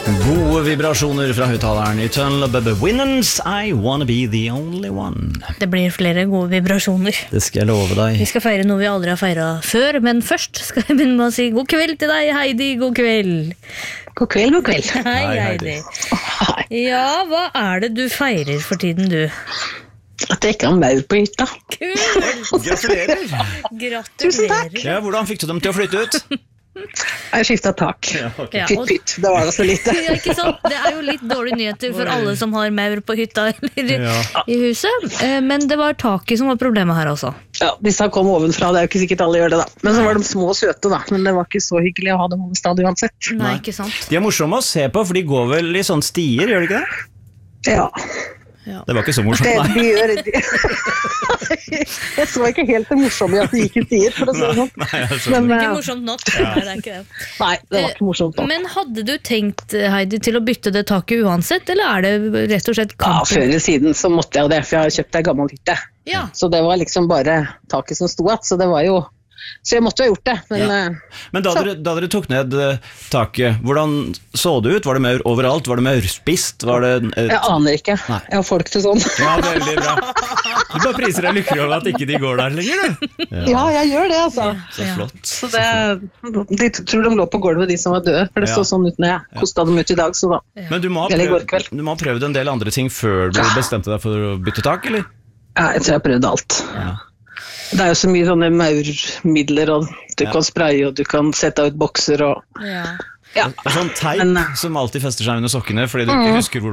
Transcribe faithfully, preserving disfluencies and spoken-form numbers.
Gode vibrasjoner fra høyttaleren i Tunnel Bubba Winans, I wanna be the only one. Det blir flere gode vibrasjoner. Det skal jeg love deg. Vi skal feire noe vi aldri har feiret før, men først skal jeg begynne med å si god kveld til deg, Heidi, god kveld. God kveld, god kveld. Hei, Hei, Heidi. Heidi. Ja, hva er det du feirer for tiden, du? At jeg ikke har maur på hytta. Kul! Gratulerer. Tusen takk. Gratulerer. Ja, hvordan fikk du dem til å flytte ut? Jeg skiftet tak. Ja, ok. Ja, Pytt, og- pytt, det var da så lite. Ja, ikke sant? Det er jo litt dårlige nyheter for alle som har maur på hytta eller Ja. i huset. Eh, Men det var taket som var problemet her også. Ja, disse kom ovenfra, det er jo ikke sikkert alle gjør det da. Men så var de små og søte da, men det var ikke så hyggelig å ha dem over stad uansett. Nei, Nei. ikke sant? De er morsomme å se på, for de går vel i sånne stier, gjør de ikke det? Ja, Det var ikke så morsomt, det nei. de gjør. De... Jeg så ikke helt det morsomme i at de gikk i stier, for å si det sånn. Nei, jeg skjønner. Men, Ikke eh, morsomt nok. Nei, det er ikke det. nei, det var ikke morsomt da. Men hadde du tenkt, Heidi, til å bytte det taket uansett, eller er det rett og slett Ja, kampen? før eller siden så måtte jeg jo det, for jeg har kjøpt en gammel hytte. Ja. Så det var liksom bare taket som sto at, så det var jo... Så jeg måtte jo ha gjort det, men... Ja. eh, Men da Så- dere, da dere tok ned eh, taket, hvordan så det ut? Var det maur overalt? Var det maurspist? Var det et... Jeg aner ikke. Nei. Jeg har folk til sånn. Ja, veldig bra. Du bare priser deg lykkelig over at ikke de går der lenger, du. Ja, jeg gjør det, altså. Så Ja. flott. Så det, de tror de lå på gulvet, de som var døde, for det Ja. så sånn ut når jeg kostet dem ut i dag, så da. Men du må, ha Eller i går prøvd, kveld. du må ha prøvd en del andre ting før du bestemte deg for å bytte tak, eller? Ja, jeg tror jeg har prøvd alt. Ja. Det er jo så mye sånne maurmidler, og du Ja. kan spraye, og du kan sette ut bokser, og Ja. ja. Det er sånn teip Men, eh, som alltid fester seg under sokkene, fordi du ikke husker hvor